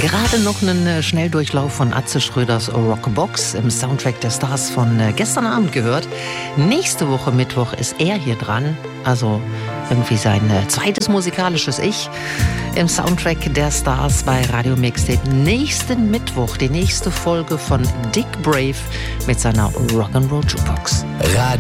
Gerade noch einen Schnelldurchlauf von Atze Schröders Rockbox im Soundtrack der Stars von gestern Abend gehört. Nächste Woche Mittwoch ist er hier dran, also irgendwie sein zweites musikalisches Ich im Soundtrack der Stars bei Radio Mixtape. Nächsten Mittwoch die nächste Folge von Dick Brave mit seiner Rock'n'Roll Jukebox. Radio